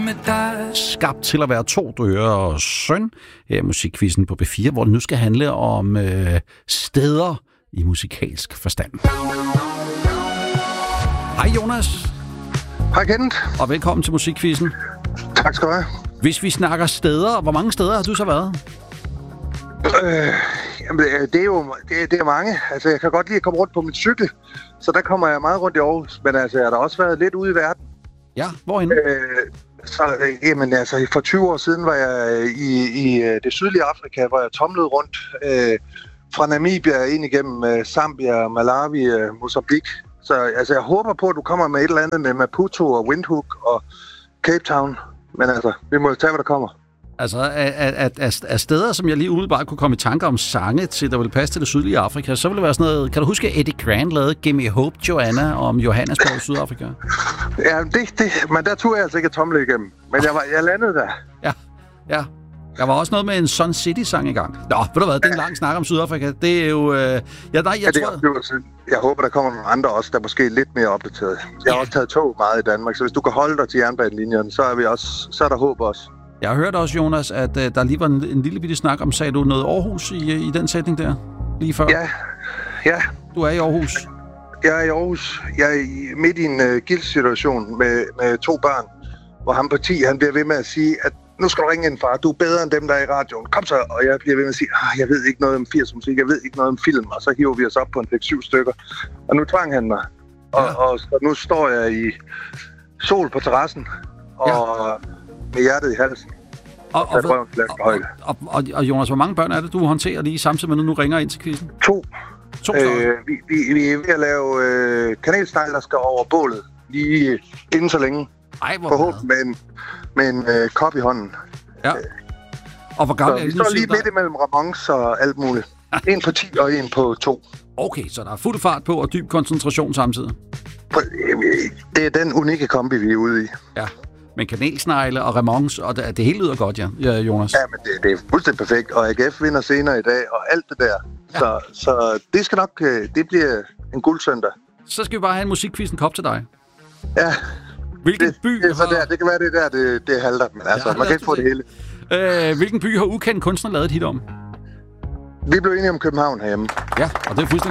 med dig. Skabt til at være to døre og søn her i Musikquizzen på B4, hvor det nu skal handle om steder i musikalsk forstand. Hej Jonas. Hej Kenneth. Og velkommen til Musikquizzen. Tak skal du have. Hvis vi snakker steder, hvor mange steder har du så været? Jamen, det er jo det er mange. Altså, jeg kan godt lide at komme rundt på min cykel, så der kommer jeg meget rundt i Aarhus. Men altså, jeg har da også været lidt ude i verden. Ja, hvorhenne? Jamen, altså, for 20 år siden var jeg i det sydlige Afrika, hvor jeg tomlede rundt fra Namibia ind igennem Zambia, Malawi, Mozambique. Så altså, jeg håber på, at du kommer med et eller andet med Maputo og Windhoek og Cape Town. Men altså, vi må tage, hvad der kommer. Altså, af steder, som jeg lige umiddelbart kunne komme i tanker om sange til, der ville passe til det sydlige Afrika, så ville det være sådan noget... Kan du huske, at Eddie Grant lavede Give Me Hope, Joanna, om Johannesburg, Sydafrika? Ja, men der turde jeg altså ikke at tomle igennem. Men jeg landede der. Ja. Der var også noget med en Sun City-sang i gang. Nå, ved du hvad, det er en lang snak om Sydafrika. Det er jo... Jeg håber, der kommer nogle andre også, der måske er lidt mere opdateret. Jeg har også taget tog meget i Danmark, så hvis du kan holde dig til jernbanelinjen, så er der håb også. Jeg har hørt også, Jonas, at der lige var en lille bitte snak om, sagde du noget Aarhus i den sætning der? Lige før? Ja. Du er i Aarhus? Jeg er i Aarhus. Jeg er midt i en gildssituation med 2 børn, hvor ham på 10, han bliver ved med at sige, at nu skal du ringe ind, far. Du er bedre end dem, der er i radioen. Kom så. Og jeg bliver ved med at sige, jeg ved ikke noget om 80 musik, jeg ved ikke noget om film. Og så hiver vi os op på en 6-7 stykker. Og nu tvang han mig. Og så nu står jeg i sol på terrassen, og med hjertet i halsen. Og Jonas, hvor mange børn er det, du håndterer lige samtidig med, nu ringer ind til quizzen? 2. Vi er ved at lave kanelsnegl, der skal over bålet lige inden så længe. Ej, hvor forhåbentlig med en kop i hånden. Ja. Og hvor gammel er vi står lige midt imellem Ramones og alt muligt. En på 10 og en på 2. Okay, så der er fuld fart på og dyb koncentration samtidig. Det er den unikke kombi, vi er ude i. Ja, men kanelsnegle og Ramones, og det hele lyder godt, ja, Jonas. Ja, men det er fuldstændig perfekt, og AGF vinder senere i dag, og alt det der. Ja. Så det skal nok, det bliver en guldsøndag. Så skal vi bare have en musikquizzen kop til dig. Ja. Hvilken by har... Det kan være det halter, men altså, man kan ikke få det hele. Hvilken by har ukendt kunstner lavet et hit om? Vi blev enige om København herhjemme. Ja, og det er fuldstændig